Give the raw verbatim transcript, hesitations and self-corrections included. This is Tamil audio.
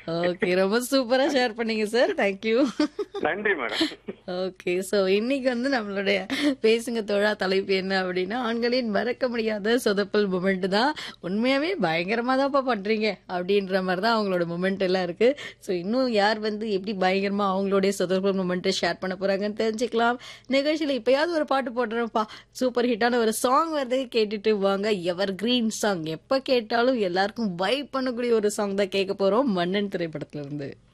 ஓகே. ரொம்ப சூப்பரா ஷேர் பண்ணீங்க சார். Thank you. நன்றி மேடம். ஓகே. ஸோ இன்னைக்கு வந்து நம்மளுடைய பேசுங்க தோழா தலைப்பு என்ன அப்படின்னா, ஆண்களின் மறக்க முடியாத சொதப்பல் மொமெண்ட் தான். உண்மையாவே பயங்கரமா தான்ப்பா பண்றீங்க அப்படின்ற மாதிரி தான் அவங்களோட மொமெண்ட் எல்லாம் இருக்கு. ஸோ இன்னும் யார் வந்து எப்படி பயங்கரமா அவங்களுடைய சொதப்பல் மொமெண்ட்டை ஷேர் பண்ண போறாங்கன்னு தெரிஞ்சுக்கலாம். நிகழ்ச்சியில் இப்பயாவது ஒரு பாட்டு போடுறோம்ப்பா. சூப்பர் ஹிட்டான ஒரு சாங் வருது, கேட்டுட்டு வாங்க. எவர் கிரீன் சாங் எப்ப கேட்டாலும் எல்லாருக்கும் வைப் பண்ணக்கூடிய ஒரு சாங் தான் கேட்க போறோம், மன்னன் திரைப்படத்துல இருந்து.